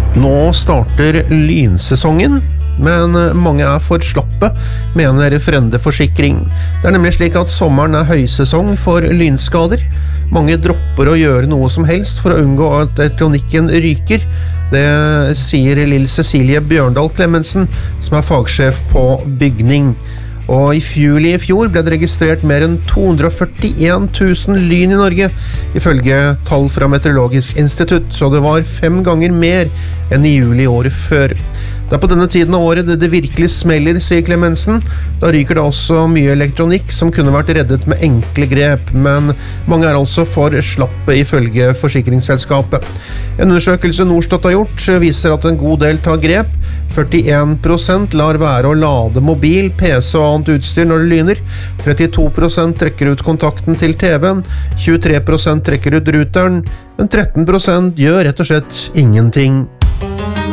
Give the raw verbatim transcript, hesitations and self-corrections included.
Nå starter lynsesongen, men mange er for slappe, mener Frende Forsikring. Det er nemlig slik at sommeren er høysesong for lynskader. Mange dropper å gjøre noe som helst for å unngå at elektronikken ryker. Det sier Lill Cecilie Bjørndal Clemensen, som er fagsjef på bygning. Og i juli i fjor ble det registrert mer enn to hundre og førtien tusen lyn i Norge, ifølge tall fra Meteorologisk institutt, så det var fem ganger mer enn i juli året før. Det er på denne tiden av året det, det virkelig smeller, sier Clemensen. Da ryker det også mye elektronikk som kunne vært reddet med enkle grep, men mange er altså for slappe ifølge forsikringsselskapet. En undersøkelse Norstat har gjort viser at en god del tar grep. førtien prosent lar være å lade mobil, P C og annet utstyr når det lyner. trettito prosent trekker ut kontakten til T V-en. tjuetre prosent trekker ut ruteren. Men tretten prosent gjør rett og slett ingenting.